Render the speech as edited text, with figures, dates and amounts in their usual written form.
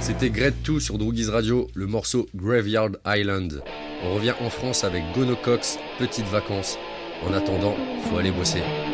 C'était Grade 2 sur Droogies Radio, le morceau Graveyard Island. On revient en France avec Gono Cox, Petites Vacances. En attendant, faut aller bosser.